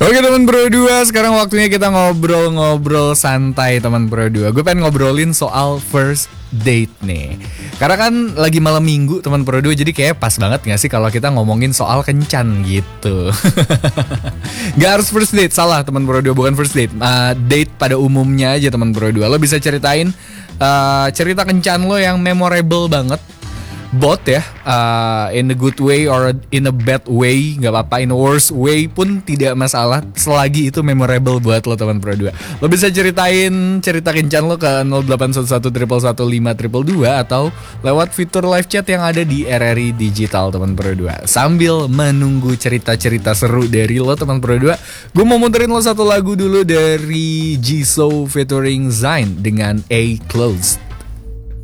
Oke teman Pro 2, sekarang waktunya kita ngobrol-ngobrol santai teman Pro 2. Gue pengen ngobrolin soal first date nih. Karena kan lagi malam minggu teman Pro 2, jadi kayak pas banget gak sih kalau kita ngomongin soal kencan gitu. Gak harus first date, salah teman Pro 2, bukan first date. Date pada umumnya aja teman Pro 2. Lo bisa ceritain cerita kencan lo yang memorable banget. Both ya, in a good way or in a bad way, nggak apa-apa, in a worse way pun tidak masalah, selagi itu memorable buat lo teman Pro 2. Lo bisa ceritain cerita kencan lo ke 0811 111 522 atau lewat fitur live chat yang ada di RRI Digital teman Pro 2. Sambil menunggu cerita-cerita seru dari lo teman Pro 2, gue mau muterin lo satu lagu dulu dari Jisoo featuring Zayn dengan A Closed.